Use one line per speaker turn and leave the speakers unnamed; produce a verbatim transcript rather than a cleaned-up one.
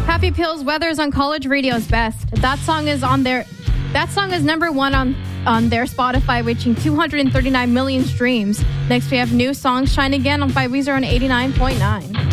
Happy Pills, Weather's on College Radio's Best. That song is on their that song is number one on on their Spotify, reaching two hundred thirty-nine million streams. Next we have New Song Shine Again on Five Weezer on eighty-nine point nine.